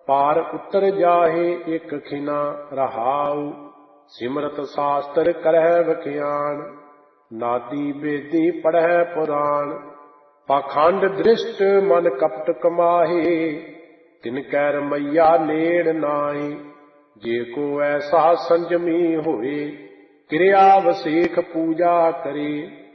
पार उतर जाहे एक खिना रहाऊ। सिमरत शास्त्र करह बख्यान नादी बेदी पढ़ह पुराण। पाखंड दृष्ट मन कपट कमाहे तिनकै रमैया नेड़ नाए। जे को ऐसा संजमी होए क्रिया वसेख पूजा करे।